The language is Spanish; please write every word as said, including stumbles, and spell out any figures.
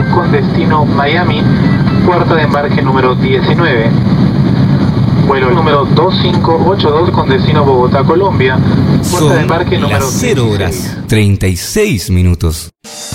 con destino Miami, puerta de embarque número diecinueve. Vuelo número dos cinco ocho dos con destino Bogotá, Colombia, puerta Son de embarque número las cero horas dieciséis. treinta y seis minutos.